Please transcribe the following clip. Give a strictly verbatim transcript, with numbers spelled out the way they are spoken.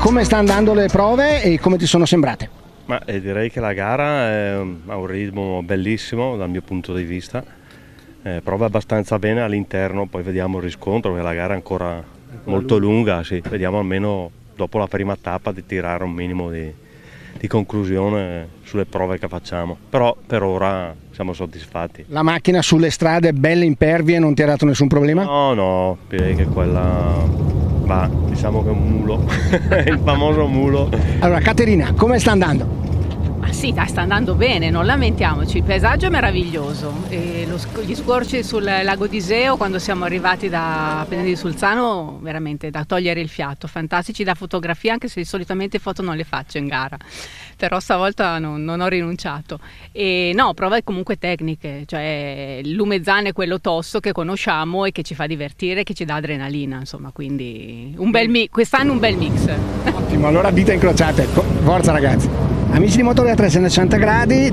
come sta andando le prove e come ti sono sembrate? Ma eh, direi che la gara è, ha un ritmo bellissimo dal mio punto di vista, eh, prova abbastanza bene all'interno, poi vediamo il riscontro, perché la gara è ancora molto lunga, sì. Vediamo almeno dopo la prima tappa di tirare un minimo di, di conclusione sulle prove che facciamo, però per ora siamo soddisfatti. La macchina sulle strade belle impervie non ti ha dato nessun problema? No, no, direi che quella... Ma diciamo che è un mulo, il famoso mulo. Allora Caterina, come sta andando? Ma sì, dai, sta andando bene, non lamentiamoci, il paesaggio è meraviglioso, e lo, gli scorci sul lago d'Iseo quando siamo arrivati da Penede di Sulzano, veramente da togliere il fiato, fantastici da fotografia, anche se solitamente foto non le faccio in gara, però stavolta non, non ho rinunciato. E no, prove comunque tecniche, cioè il Lumezzane è quello tosto che conosciamo e che ci fa divertire, che ci dà adrenalina, insomma, quindi un bel mi- quest'anno un bel mix. Ottimo, allora dita incrociate, forza ragazzi. Amici di Motori a trecentosessanta gradi,